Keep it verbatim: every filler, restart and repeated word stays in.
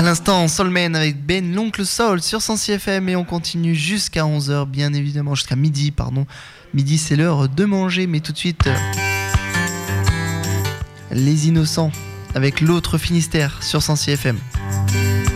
l'instant, Soulman avec Ben l'Oncle Soul sur Sensi F M et on continue jusqu'à onze heures, bien évidemment, jusqu'à midi, pardon. Midi, c'est l'heure de manger, mais tout de suite, euh, Les Innocents avec l'autre Finistère sur Sensi F M.